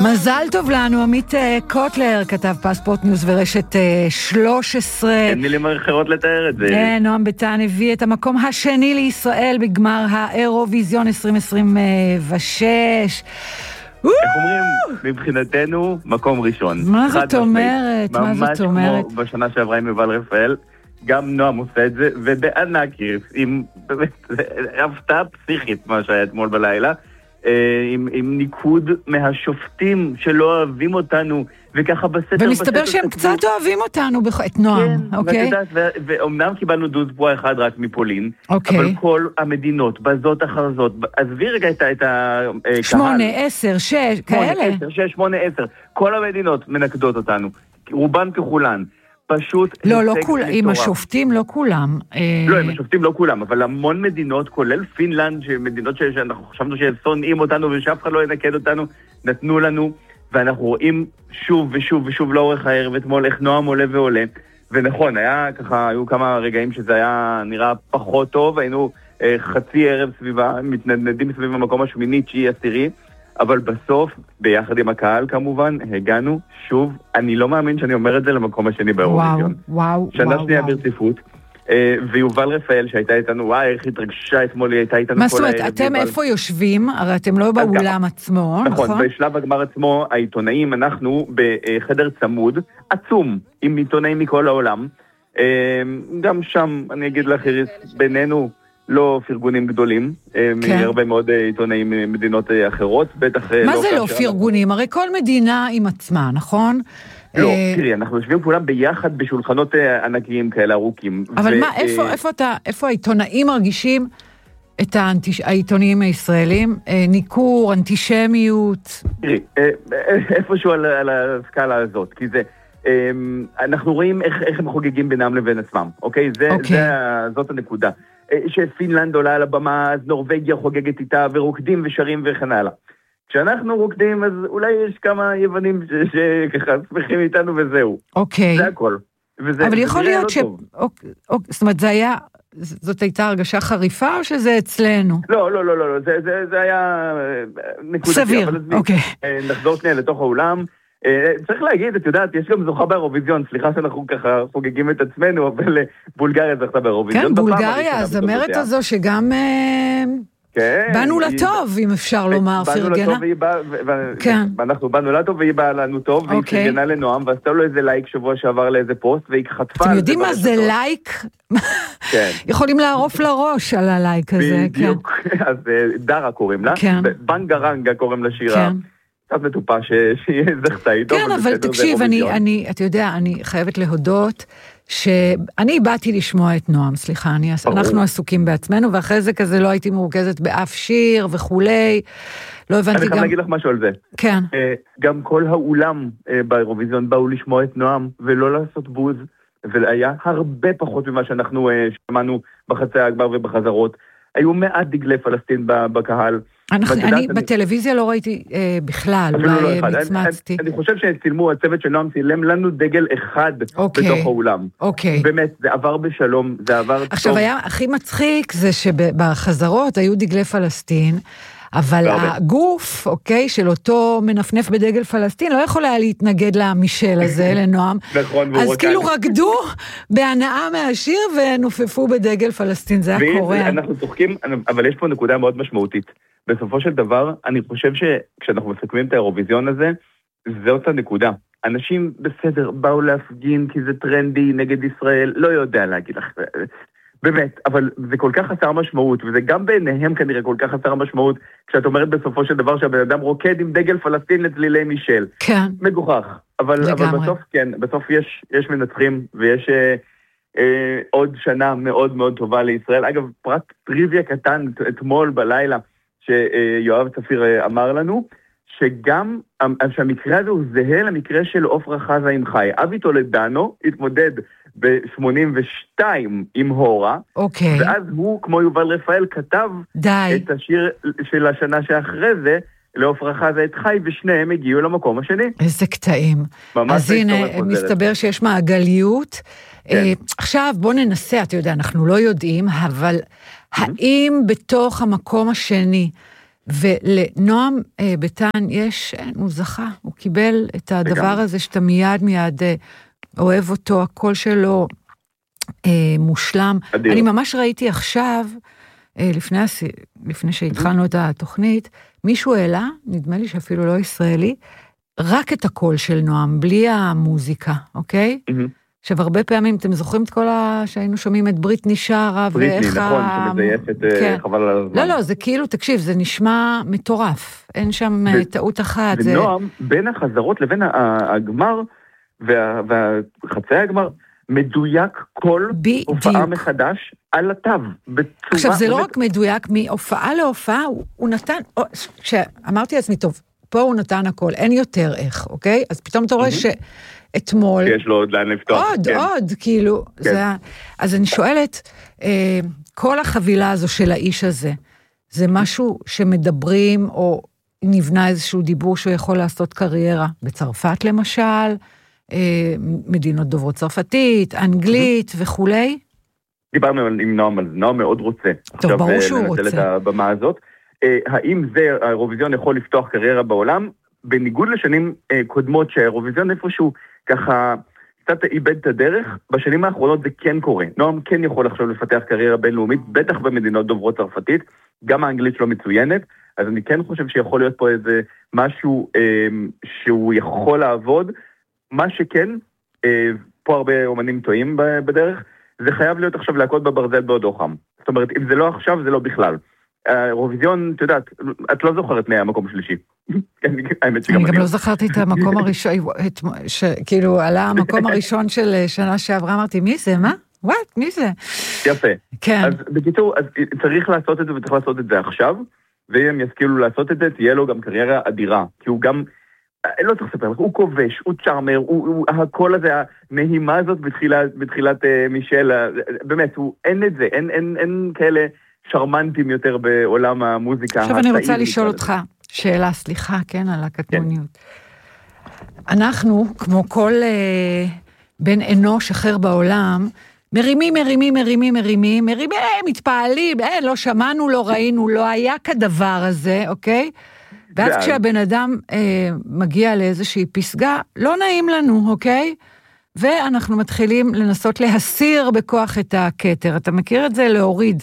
מזל טוב לנו, עמית קוטלר, כתב פספורט ניוז ורשת 13. אין מילים אחרות לתאר את זה. נועם ביטן הביא את המקום השני לישראל בגמר האירוויזיון 2026. איך אומרים? מבחינתנו, מקום ראשון. מה זאת אומרת? ממש כמו בשנה שעברה עם יובל רפאל, גם נועם עושה את זה, ובענק, עם באמת, הפתעה פסיכית מה שהיה אתמול בלילה, עם ניקוד מהשופטים שלא אוהבים אותנו, וככה בסתר... ומסתבר שהם קצת אוהבים אותנו, את נועם, אוקיי? ואומנם קיבלנו דוז בוע אחד רק מפולין, אבל כל המדינות, בזאת אחר זאת, עזבי רגע את הקהל. 8, 10, 6, כאלה. 8, 10, כל המדינות מנקדות אותנו, רובן ככולן. פשוט... לא כולם, עם השופטים לא כולם. לא, עם השופטים לא כולם, אבל המון מדינות, כולל פינלנד, מדינות שאנחנו חשבנו ששונאים אותנו ושאף אחד לא ינקד אותנו, נתנו לנו, ואנחנו רואים שוב ושוב ושוב לאורך הערב אתמול איך נועם עולה ועולה, ונכון, היו כמה רגעים שזה היה נראה פחות טוב, היינו חצי ערב סביבה, מתנדנדים סביב המקום השמיני, 9, 10, אבל בסוף, ביחד עם הקהל כמובן, הגענו שוב, אני לא מאמין שאני אומר את זה למקום השני באירוויזיון. וואו. שנה שנייה ברציפות, ויובל רפאל שהייתה איתנו, איך התרגשה אתמול, היא הייתה איתנו כל הערב. מה זאת אומרת, אתם איפה יושבים? הרי אתם לא באולם עצמו, נכון? נכון, בשלב הגמר עצמו, העיתונאים, אנחנו בחדר צמוד, עצום, עם עיתונאים מכל העולם. גם שם, אני אגיד לך, בינינו, לא פרגונים גדולים, מהרבה מאוד עיתונאים ממדינות אחרות, בטח... מה זה לא פרגונים? הרי כל מדינה עם עצמה, נכון? לא, תראי, אנחנו יושבים כולם ביחד בשולחנות ענקיים כאלה ארוכים. אבל מה, איפה העיתונאים מרגישים את העיתונאים הישראלים? ניכור, אנטישמיות? תראי, איפשהו על הסקאלה הזאת, כי זה... אנחנו רואים איך הם חוגגים בינם לבין עצמם, אוקיי? זאת הנקודה. שפינלנד עולה על הבמה, אז נורווגיה חוגגת איתה, ורוקדים ושרים וכן הלאה. כשאנחנו רוקדים, אז אולי יש כמה יוונים שככה שמחים איתנו וזהו. אוקיי. זה הכל. אבל יכול להיות זאת אומרת, זאת הייתה הרגשה חריפה, או שזה אצלנו? לא, זה היה נקודתי. סביר, אוקיי. נחזור שנייה לתוך האולם. צריך להגיד, את יודעת, יש גם זוכה באירוויזיון, סליחה שאנחנו ככה חוגגים את עצמנו, אבל בולגריה זכתה באירוויזיון. כן, בולגריה, הזמרת הזו שגם באנו לטוב, אם אפשר לומר, פרגנה. ואנחנו באנו לטוב, והיא באה לנו טוב, והיא פרגנה לנועם, ועשתה לו איזה לייק שבוע שעבר לאיזה פוסט, והיא חטפה... אתם יודעים מה זה לייק? יכולים לערוף לראש על הלייק הזה. בדיוק, אז דרה קוראים לה, בנגרנגה קוראים לשירה. קצת מטופה שהיא זכתה איתו. כן, אבל תקשיב, אתה יודע, אני חייבת להודות שאני באתי לשמוע את נועם, סליחה, אנחנו עסוקים בעצמנו, ואחרי זה כזה לא הייתי מורכזת באף שיר וכולי, לא הבנתי גם... אני חייב להגיד לך משהו על זה. כן. גם כל האולם באירוויזיון באו לשמוע את נועם, ולא לעשות בוז, והיה הרבה פחות ממה שאנחנו שמענו בחצי הגמר ובחזרות. היו מעט דגלי פלסטין בקהל. אני בטלוויזיה לא ראיתי בכלל, אולי מצמצתי. אני חושב שצילמו, הצוות של נועם צילם לנו דגל אחד בתוך האולם. באמת, זה עבר בשלום, זה עבר טוב. עכשיו, היה הכי מצחיק זה שבחזרות היו דגלי פלסטין, אבל הגוף, אוקיי, של אותו מנפנף בדגל פלסטין, לא יכול היה להתנגד למישל הזה, לנועם. נכון, אז כאילו רקדו בהנאה מהשיר ונופפו בדגל פלסטין, זה היה קורה. אנחנו צוחקים, אבל יש פה נקודה מאוד משמעותית. בסופו של דבר, אני חושב שכשאנחנו מסכמים את האירוויזיון הזה, זאת הנקודה. אנשים בסדר, באו להפגין כי זה טרנדי נגד ישראל, לא יודע להגיד לך. באמת, אבל זה כל כך חסר משמעות, וזה גם בעיניהם כנראה כל כך חסר משמעות, כשאת אומרת בסופו של דבר שהבן אדם רוקד עם דגל פלסטין לצלילי מישל. כן. מגוחך. אבל בסוף כן, בסוף יש מנצחים, ויש עוד שנה מאוד מאוד טובה לישראל. אגב, פרט טריוויה קטן אתמול בלילה, שיואב צפיר אמר לנו, שגם שהמקרה הזה הוא זהה למקרה של עופרה חזה עם חי. אבי טולדנו התמודד ב-82 עם הורה, ואז הוא, כמו יובל רפאל, כתב את השיר של השנה שאחרי זה, לעופרה חזה את חי, ושניהם הגיעו למקום השני. איזה קטעים. אז הנה, מסתבר שיש מעגליות. עכשיו בוא ננסה, אתה יודע, אנחנו לא יודעים, אבל האם בתוך המקום השני, ולנועם ביטן הוא זכה, הוא קיבל את הדבר הזה שאתה מיד אוהב אותו, הקול שלו מושלם. אדיר. אני ממש ראיתי עכשיו, לפני שהתחלנו את התוכנית, מישהו העלה, נדמה לי שאפילו לא ישראלי, רק את הקול של נועם, בלי המוזיקה, אוקיי? עכשיו, הרבה פעמים, אתם זוכרים את כל שהיינו שומעים את בריטני שרה, בריטני, נכון, שמזייפת חבל על הזמן. לא, זה כאילו, תקשיב, זה נשמע מטורף, אין שם טעות אחת. ונועם, בין החזרות לבין הגמר, והחצאי הגמר, מדויק כל הופעה מחדש על התו. עכשיו, זה לא רק מדויק, מהופעה להופעה, הוא נתן, כשאמרתי לעצמי, טוב, פה הוא נתן הכל, אין יותר איך, אוקיי? אז פתאום אתה רואה שאתמול... יש לו עוד לאן לפתוח. עוד, כאילו. אז אני שואלת, כל החבילה הזו של האיש הזה, זה משהו שמדברים, או נבנה איזשהו דיבור שהוא יכול לעשות קריירה, בצרפת למשל, מדינות דוברות צרפתית, אנגלית וכולי? דיברנו עם נועם על זה, נועם מאוד רוצה. טוב, ברור שהוא רוצה. עכשיו לנצל את הבמה הזאת. האם זה, האירוויזיון יכול לפתוח קריירה בעולם? בניגוד לשנים קודמות שהאירוויזיון איפשהו ככה קצת איבד את הדרך, בשנים האחרונות זה כן קורה. נועם כן יכול עכשיו לפתח קריירה בינלאומית, בטח במדינות דוברות צרפתית, גם האנגלית שלו מצוינת, אז אני כן חושב שיכול להיות פה איזה משהו שהוא יכול לעבוד. מה שכן, פה הרבה אומנים טועים בדרך, זה חייב להיות עכשיו להכות בברזל בעוד אוחם. זאת אומרת, אם זה לא עכשיו, זה לא בכלל. האירוויזיון, את יודעת, את לא זוכרת מהמקום שלישי. אני גם לא זכרתי את המקום הראשון, כאילו עלה המקום הראשון של שנה שעברה, אמרתי, מי זה? מה? וואט? מי זה? יפה. כן. אז בקיצור, צריך לעשות את זה וצריך לעשות את זה עכשיו, ואם הם ישכילו לעשות את זה, תהיה לו גם קריירה אדירה. כי הוא גם, לא צריך לספר לך, הוא כובש, הוא צ'ארמר, הקול הזה, הנהימה הזאת בתחילת מישל, באמת, אין את זה, אין כאלה שרמנטים יותר בעולם המוזיקה. עכשיו אני רוצה לשאול אותך שאלה, סליחה, כן, על הקטנוניות. אנחנו, כמו כל בן אנוש אחר בעולם, מרימים, מתפעלים, לא שמענו, לא ראינו, לא היה כדבר הזה, אוקיי? ואז כשהבן אדם מגיע לאיזושהי פסגה, לא נעים לנו, אוקיי? ואנחנו מתחילים לנסות להסיר בכוח את הכתר. אתה מכיר את זה? להוריד.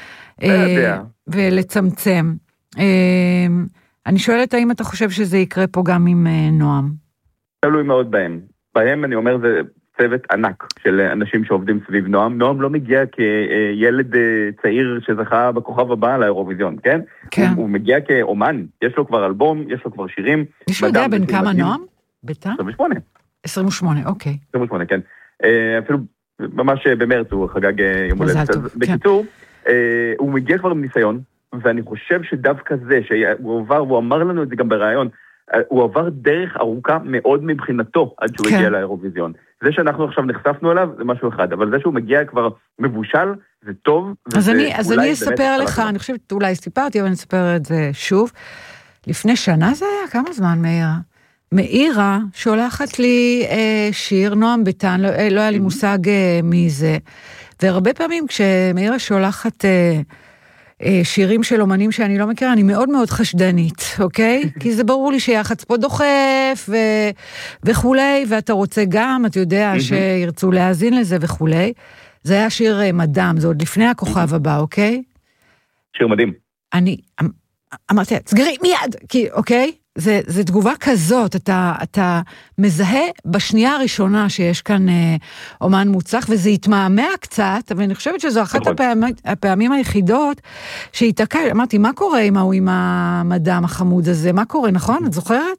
ולצמצם. אני שואלת, האם אתה חושב שזה יקרה פה גם עם נועם? תלוי מאוד בהם. בהם, אני אומר, זה צוות ענק של אנשים שעובדים סביב נועם. נועם לא מגיע כילד צעיר שזכה בכוכב הבא לאירוויזיון, כן? כן. הוא מגיע כאומן. יש לו כבר אלבום, יש לו כבר שירים. יש לו יודע בין כמה נועם? ביתה? 28. 28, אוקיי. 28, כן. אפילו ממש במרץ הוא חגג יום הולדת. בקיצור, הוא מגיע כבר עם ניסיון, ואני חושב שדווקא זה, שהוא עבר, והוא אמר לנו את זה גם ברעיון, הוא עבר דרך ארוכה מאוד מבחינתו, עד שהוא הגיע לאירוויזיון. זה שאנחנו עכשיו נחשפנו אליו, זה משהו אחד, אבל זה שהוא מגיע כבר מבושל, זה טוב. אז אני אספר לך, אני חושבת, אולי סיפרתי, אבל אני אספר את זה שוב. לפני שנה זה היה, כמה זמן מאירה? מאירה שולחת לי שיר, נועם ביטן, לא היה לי מושג מי זה, והרבה פעמים כשמאירה שולחת שירים של אומנים שאני לא מכירה, אני מאוד מאוד חשדנית, אוקיי? כי זה ברור לי שיחץ פה דוחף וכולי, ואתה רוצה גם, אתה יודע, שירצו להאזין לזה וכולי. זה היה שיר מדם, זה עוד לפני הכוכב הבא, אוקיי? שיר מדהים. אני אמרתי, סגרי מיד, כי, אוקיי? זה תגובה כזאת, אתה מזהה בשנייה הראשונה שיש כאן אומן מוצלח, וזה יתמעמע קצת, אבל אני חושבת שזו אחת הפעמים היחידות שהתעקע, אמרתי, מה קורה עם המדם החמוד הזה? מה קורה, נכון? את זוכרת?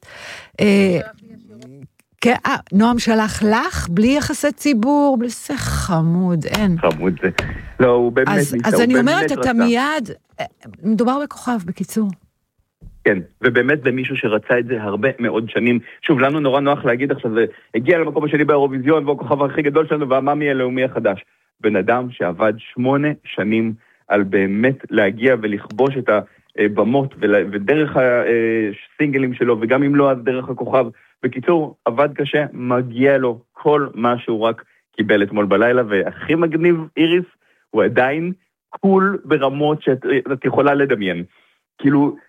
כן, נועם שלח לך, בלי יחסי ציבור, בלי זה חמוד, אין. חמוד זה. לא, הוא באמת ניסה. אז אני אומרת, אתה מיד, מדובר בכוכב, בקיצור. כן, ובאמת זה מישהו שרצה את זה הרבה מאוד שנים. שוב, לנו נורא נוח להגיד עכשיו, זה הגיע למקום השני באירוויזיון, והוא הכוכב הכי גדול שלנו, והמאמי הלאומי החדש. בן אדם שעבד 8 שנים על באמת להגיע ולכבוש את הבמות, ודרך הסינגלים שלו, וגם אם לא, אז דרך הכוכב. בקיצור, עבד קשה, מגיע לו כל מה שהוא רק קיבל אתמול בלילה, והכי מגניב, איריס, הוא עדיין קול ברמות שאת יכולה לדמיין. כאילו,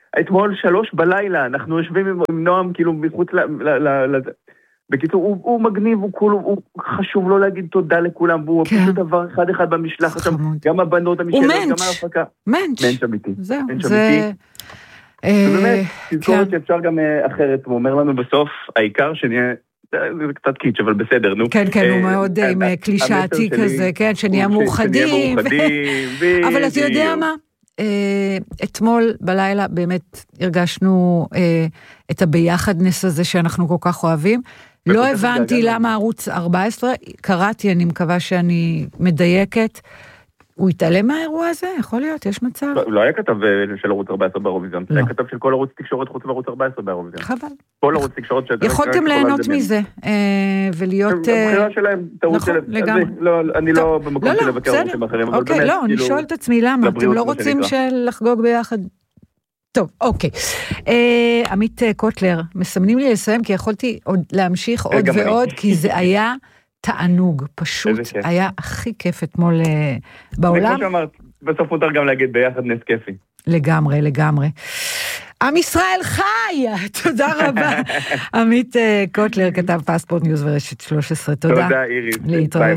אתמול 3 בלילה, אנחנו יושבים עם נועם כאילו מחוץ בקיצור, הוא מגניב, הוא חשוב לו להגיד תודה לכולם, והוא פשוט דבר אחד במשלחת, גם הבנות המשלחת, גם ההפקה. מנץ' אמיתי. זהו, זה... ובאמת, תזכורת שאפשר גם אחרת, הוא אומר לנו בסוף, העיקר שנהיה, זה קצת קיץ', אבל בסדר, נו. כן, הוא מאוד עם קלישאתי כזה, כן, שנהיה מאוחדים. אבל אתה יודע מה? אתמול בלילה באמת הרגשנו את הביחדנס הזה שאנחנו כל כך אוהבים. לא הבנתי למה ערוץ 14, קראתי, אני מקווה שאני מדייקת, הוא התעלם מהאירוע הזה? יכול להיות, יש מצב. לא היה כתב של ערוץ 14 באירוויזיון, היה כתב של כל ערוץ תקשורת חוץ וערוץ 14 באירוויזיון. חבל. כל ערוץ תקשורת שאתה... יכולתם ליהנות מזה, ולהיות... הבחירה שלהם, טעות שלהם. לגמרי. אני לא במקום של לבקר ערוצים אחרים, אבל באמת... לא, אני שואלת עצמי למה, אתם לא רוצים לחגוג ביחד? טוב, אוקיי. עמית קוטלר, מסמנים לי לסיים, כי יכולתי עוד להמשיך עוד ועוד, כי זה היה תענוג, פשוט היה הכי כיף אתמול בעולם. כמו שאמרת, בסוף מותר גם להגיד ביחד נס כיפי. לגמרי. עם ישראל חי! תודה רבה. עמית קוטלר, כתב פספורט ניוז ורשת 13, תודה. תודה איריס. להתראות.